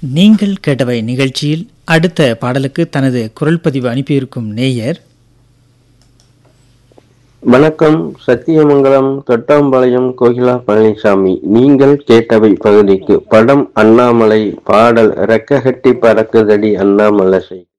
நீங்கள் கேட்டவை நிகழ்ச்சியில் அடுத்த பாடலுக்கு தனது குரல் பதிவு அனுப்பியிருக்கும் நேயர், வணக்கம், சத்தியமங்கலம் தொட்டாம்பாளையம் கோகிலா பழனிசாமி. நீங்கள் கேட்டவை பகுதிக்கு படம் அண்ணாமலை, பாடல் ரெக்க கட்டி பறக்குதடி அண்ணாமலை.